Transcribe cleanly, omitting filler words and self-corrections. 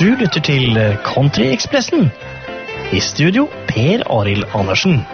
Du lytter til Country Expressen. I studio Per Arild Andersen.